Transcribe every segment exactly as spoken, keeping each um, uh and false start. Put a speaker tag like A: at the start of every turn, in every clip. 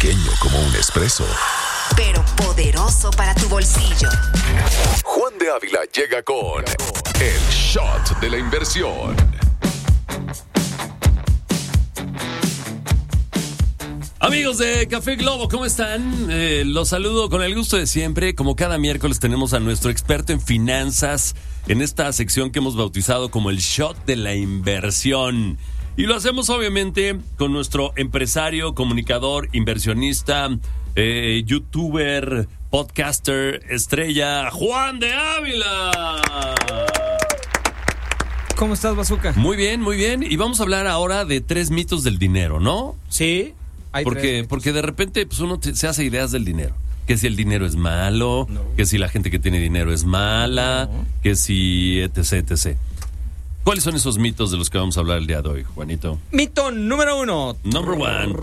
A: pequeño como un espresso,
B: pero poderoso para tu bolsillo.
A: Juan de Ávila llega con el shot de la inversión.
C: Amigos de Café Globo, ¿cómo están? Eh, los saludo con el gusto de siempre. Como cada miércoles tenemos a nuestro experto en finanzas en esta sección que hemos bautizado como el shot de la inversión. Y lo hacemos obviamente con nuestro empresario, comunicador, inversionista, eh, youtuber, podcaster, estrella, Juan de Ávila.
D: ¿Cómo estás, Bazooka?
C: Muy bien, muy bien. Y vamos a hablar ahora de tres mitos del dinero, ¿no?
D: Sí. Hay
C: Porque, porque de repente pues uno te, se hace ideas del dinero. Que si el dinero es malo, no. Que si la gente que tiene dinero es mala, no. Que si etc, etc. ¿Cuáles son esos mitos de los que vamos a hablar el día de hoy, Juanito?
D: Mito número uno.
C: Number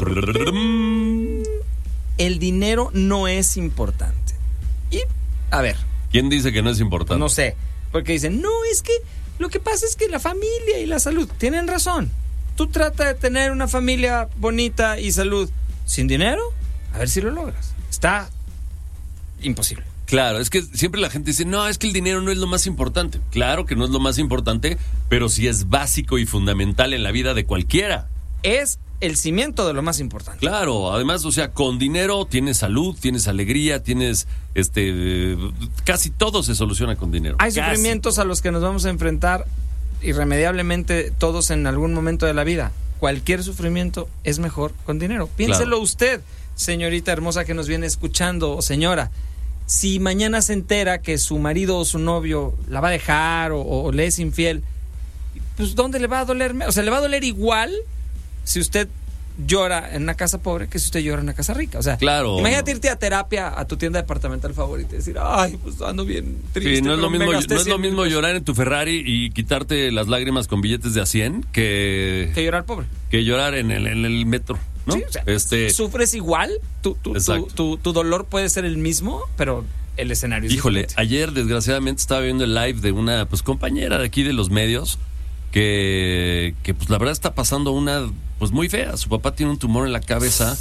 C: one.
D: El dinero no es importante. Y, a ver.
C: ¿Quién dice que no es importante?
D: No sé. Porque dicen, no, es que lo que pasa es que la familia y la salud tienen razón. Tú trata de tener una familia bonita y salud sin dinero, a ver si lo logras. Está imposible.
C: Claro, es que siempre la gente dice, no, es que el dinero no es lo más importante. Claro que no es lo más importante, pero sí es básico y fundamental en la vida de cualquiera.
D: Es el cimiento de lo más importante.
C: Claro, además, o sea, con dinero tienes salud, tienes alegría, tienes, este, casi todo se soluciona con dinero.
D: Hay
C: casi
D: sufrimientos
C: todo.
D: A los que nos vamos a enfrentar irremediablemente todos en algún momento de la vida. Cualquier sufrimiento es mejor con dinero. Piénselo claro. Usted, señorita hermosa que nos viene escuchando, o señora. Si mañana se entera que su marido o su novio la va a dejar o, o le es infiel, pues ¿dónde le va a doler? O sea, le va a doler igual si usted llora en una casa pobre que si usted llora en una casa rica. O sea,
C: claro.
D: Imagínate irte a terapia a tu tienda departamental favorita y decir, ay, pues ando bien triste.
C: Sí, no es lo mismo, no es lo mismo
D: pesos.
C: Llorar en tu Ferrari y quitarte las lágrimas con billetes de a cien que...
D: Que llorar pobre.
C: Que llorar en el, en el metro, ¿no?
D: Sí, o sea,
C: este...
D: sufres igual, tu, tu, tu, tu, tu dolor puede ser el mismo, pero el escenario es
C: Híjole,
D: diferente.
C: Ayer desgraciadamente estaba viendo el live de una pues compañera de aquí de los medios que, que pues la verdad está pasando una pues muy fea. Su papá tiene un tumor en la cabeza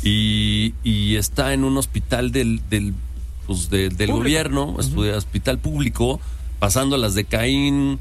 C: y, y está en un hospital del, del, pues de, del gobierno, uh-huh. Hospital público, pasando las de Caín,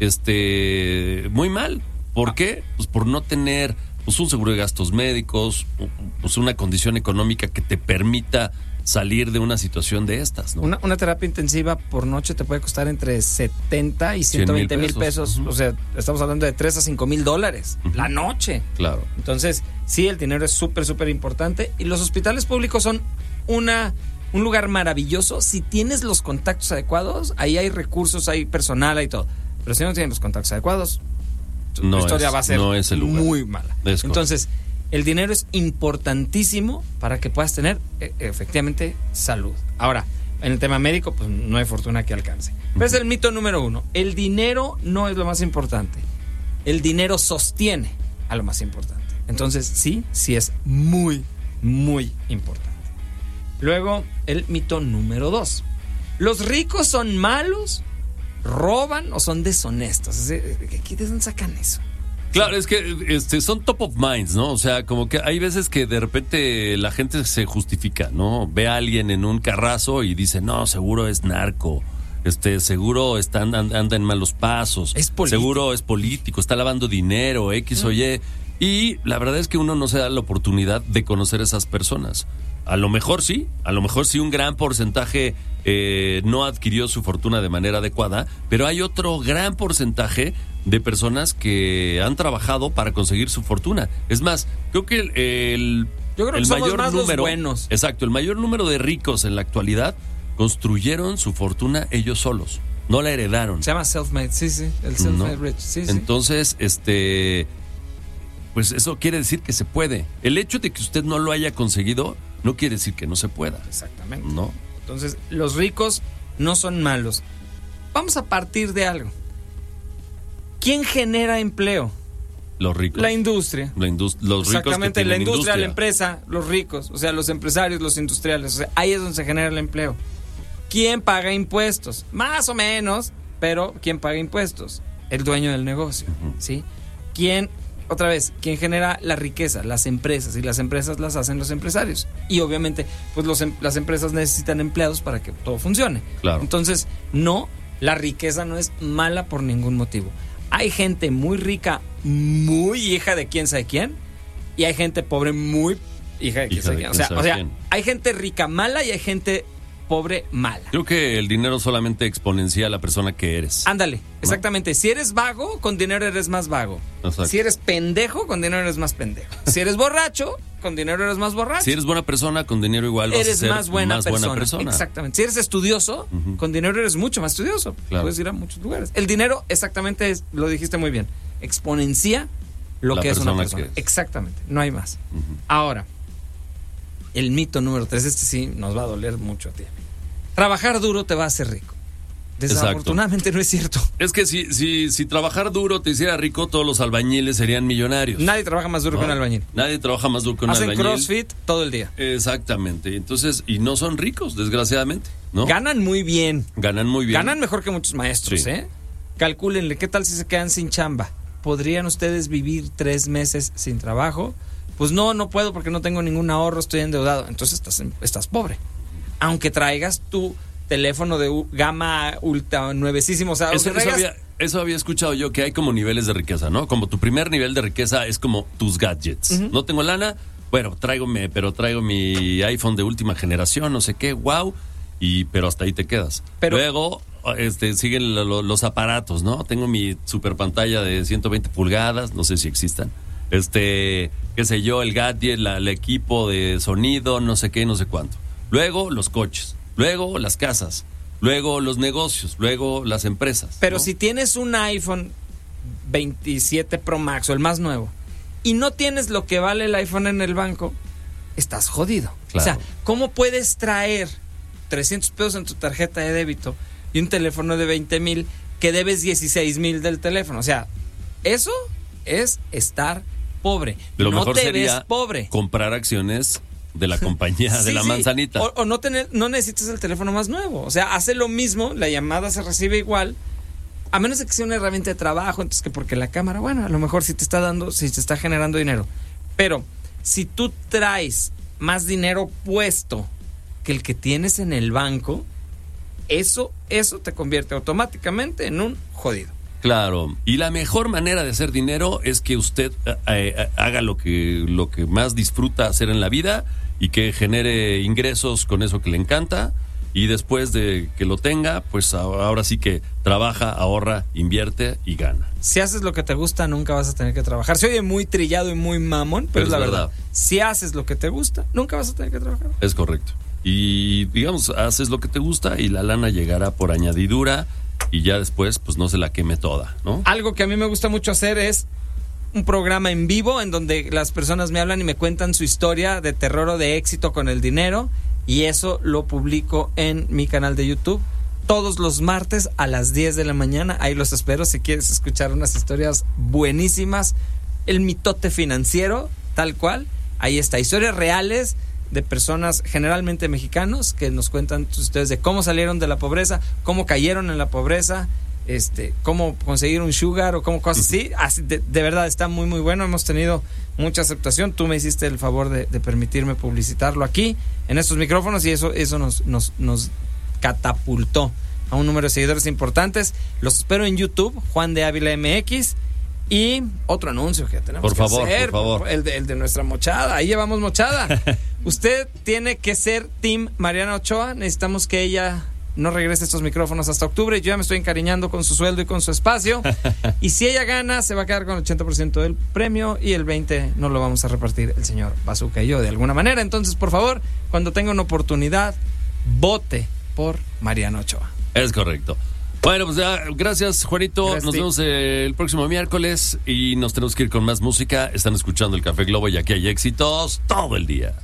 C: este, muy mal. ¿Por qué? Pues por no tener pues un seguro de gastos médicos, pues una condición económica que te permita salir de una situación de estas, ¿no?
D: Una, una terapia intensiva por noche te puede costar entre setenta y ciento veinte mil pesos. Uh-huh. O sea, estamos hablando de tres a cinco mil dólares uh-huh. la noche.
C: Claro.
D: Entonces, sí, el dinero es súper, súper importante. Y los hospitales públicos son una, un lugar maravilloso. Si tienes los contactos adecuados, ahí hay recursos, hay personal, hay todo. Pero si no tienes los contactos adecuados,
C: no
D: la historia
C: es,
D: va a ser
C: no es el lugar.
D: Muy mala.
C: Es
D: Entonces, el dinero es importantísimo para que puedas tener e- efectivamente salud. Ahora, en el tema médico, pues no hay fortuna que alcance. Pero es el mito número uno. El dinero no es lo más importante. El dinero sostiene a lo más importante. Entonces, sí, sí es muy, muy importante. Luego, el mito número dos. ¿Los ricos son malos, roban o son deshonestos? ¿De dónde sacan eso?
C: Claro, es que este, son top of minds, ¿no? O sea, como que hay veces que de repente la gente se justifica, ¿no? Ve a alguien en un carrazo y dice, no, seguro es narco, este, seguro está, anda en malos pasos,
D: es
C: seguro es político, está lavando dinero, X mm. o Y. Y la verdad es que uno no se da la oportunidad de conocer a esas personas. A lo mejor sí, a lo mejor sí un gran porcentaje eh, no adquirió su fortuna de manera adecuada, pero hay otro gran porcentaje de personas que han trabajado para conseguir su fortuna. Es más, creo que el, el,
D: Yo creo
C: el
D: que somos
C: mayor
D: más
C: número,
D: los buenos.
C: Exacto, el mayor número de ricos en la actualidad construyeron su fortuna ellos solos, no la heredaron.
D: Se llama self-made, sí, sí, el self-made ¿no? rich, sí, sí.
C: Entonces, este, pues eso quiere decir que se puede. El hecho de que usted no lo haya conseguido no quiere decir que no se pueda.
D: Exactamente.
C: ¿No?
D: Entonces, los ricos no son malos. Vamos a partir de algo. ¿Quién genera empleo?
C: Los ricos.
D: La industria.
C: La indust- los ricos
D: Exactamente,
C: que
D: la industria,
C: industria,
D: la empresa, los ricos, o sea, los empresarios, los industriales. O sea, ahí es donde se genera el empleo. ¿Quién paga impuestos? Más o menos, pero ¿quién paga impuestos? El dueño del negocio, uh-huh. ¿sí? ¿Quién otra vez, ¿quién genera la riqueza? Las empresas, y las empresas las hacen los empresarios. Y obviamente, pues los, las empresas necesitan empleados para que todo funcione.
C: Claro.
D: Entonces, no, la riqueza no es mala por ningún motivo. Hay gente muy rica, muy hija de quién sabe quién, y hay gente pobre muy hija de quién
C: Hija
D: sabe
C: de
D: quién. O
C: quién
D: sea,
C: sabe
D: o sea
C: quién.
D: hay gente rica mala y hay gente pobre mala.
C: Creo que el dinero solamente exponencia a la persona que eres.
D: Ándale, exactamente. Si eres vago, con dinero eres más vago.
C: Exacto.
D: Si eres pendejo, con dinero eres más pendejo. Si eres borracho, con dinero eres más borracho.
C: Si eres buena persona, con dinero igual vas
D: eres
C: a ser
D: más, buena,
C: más
D: persona.
C: buena persona.
D: Exactamente. Si eres estudioso,
C: Uh-huh.
D: con dinero eres mucho más estudioso.
C: Claro.
D: Puedes ir a muchos lugares. El dinero, exactamente, es, lo dijiste muy bien, exponencia lo
C: La
D: que es una
C: persona
D: persona.
C: que es.
D: Exactamente, no hay más.
C: Uh-huh.
D: Ahora, el mito número tres, este sí nos va a doler mucho a ti. Trabajar duro te va a hacer rico. Desafortunadamente no es cierto.
C: Es que si, si, si trabajar duro te hiciera rico, todos los albañiles serían millonarios.
D: Nadie trabaja más duro
C: ¿no?
D: que un albañil.
C: Nadie trabaja más duro que un
D: Hacen
C: albañil.
D: CrossFit todo el día.
C: Exactamente. Entonces, y no son ricos, desgraciadamente, ¿no?
D: Ganan muy bien.
C: Ganan muy bien.
D: Ganan mejor que muchos maestros,
C: Sí.
D: ¿eh? Calcúlenle, ¿qué tal si se quedan sin chamba? ¿Podrían ustedes vivir tres meses sin trabajo? Pues no, no puedo porque no tengo ningún ahorro, estoy endeudado. Entonces estás, estás pobre. Aunque traigas tu teléfono de u- gama ultra nuevecísimo. O sea,
C: Eso,
D: aunque
C: eso
D: traigas-
C: había, eso había escuchado yo, que hay como niveles de riqueza, ¿no? Como tu primer nivel de riqueza es como tus gadgets.
D: Ujú.
C: No tengo lana, bueno, traigo mi, pero traigo mi iPhone de última generación, no sé qué, wow, y pero hasta ahí te quedas.
D: Pero-
C: Luego este, siguen lo- lo- los aparatos, ¿no? Tengo mi super pantalla de ciento veinte pulgadas, no sé si existan. Este, qué sé yo, el gadget, la- el equipo de sonido, no sé qué, no sé cuánto. Luego los coches, luego las casas, luego los negocios, luego las empresas.
D: Pero
C: ¿no?
D: si tienes un iPhone veintisiete Pro Max o el más nuevo y no tienes lo que vale el iPhone en el banco, estás jodido.
C: Claro.
D: O sea, ¿cómo puedes traer trescientos pesos en tu tarjeta de débito y un teléfono de veinte mil que debes dieciséis mil del teléfono? O sea, eso es estar pobre.
C: Lo
D: no
C: mejor
D: te
C: sería
D: ves pobre.
C: comprar acciones de la compañía de
D: Sí,
C: la
D: sí.
C: manzanita.
D: O, o no tener, no necesitas el teléfono más nuevo. O sea, hace lo mismo, la llamada se recibe igual. A menos de que sea una herramienta de trabajo, entonces que porque la cámara, bueno, a lo mejor sí te está dando, sí te está generando dinero. Pero si tú traes más dinero puesto que el que tienes en el banco, eso, eso te convierte automáticamente en un jodido.
C: Claro, y la mejor manera de hacer dinero es que usted eh, eh, haga lo que, lo que más disfruta hacer en la vida y que genere ingresos con eso que le encanta, y después de que lo tenga, pues ahora sí que trabaja, ahorra, invierte y gana.
D: Si haces lo que te gusta, nunca vas a tener que trabajar. Se oye muy trillado y muy mamón, pero,
C: Pero
D: es la
C: es
D: verdad.
C: verdad.
D: Si haces lo que te gusta, nunca vas a tener que trabajar.
C: Es correcto. Y digamos, haces lo que te gusta y la lana llegará por añadidura y ya después pues no se la queme toda, ¿no?
D: Algo que a mí me gusta mucho hacer es un programa en vivo en donde las personas me hablan y me cuentan su historia de terror o de éxito con el dinero, y eso lo publico en mi canal de YouTube todos los martes a las diez de la mañana. Ahí los espero si quieres escuchar unas historias buenísimas, el mitote financiero, tal cual. Ahí está, historias reales de personas generalmente mexicanos que nos cuentan sus historias de cómo salieron de la pobreza, cómo cayeron en la pobreza, este, cómo conseguir un sugar o cómo cosas así. así de, de verdad está muy muy bueno. Hemos tenido mucha aceptación. Tú me hiciste el favor de, de permitirme publicitarlo aquí en estos micrófonos, y eso, eso nos, nos, nos catapultó a un número de seguidores importantes. Los espero en YouTube, Juan de Ávila M X. Y otro anuncio que tenemos
C: Por
D: que
C: favor,
D: hacer,
C: por favor.
D: el de, el de nuestra mochada. Ahí llevamos mochada. Usted tiene que ser Team Mariana Ochoa. Necesitamos que ella no regrese estos micrófonos hasta octubre. Yo ya me estoy encariñando con su sueldo y con su espacio. Y si ella gana, se va a quedar con el ochenta por ciento del premio, y el veinte por ciento no lo vamos a repartir el señor Bazooka y yo de alguna manera. Entonces, por favor, cuando tenga una oportunidad, vote por Mariana Ochoa.
C: Es correcto. Bueno, pues ya, gracias, Juanito.
D: Gracias,
C: Nos
D: Steve.
C: vemos eh, el próximo miércoles y nos tenemos que ir con más música. Están escuchando el Café Globo y aquí hay éxitos todo el día.